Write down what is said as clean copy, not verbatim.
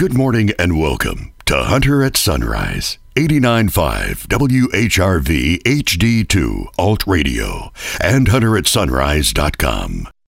Good morning and welcome to Hunter at Sunrise, 89.5 WHRV HD2 Alt Radio and hunteratsunrise.com.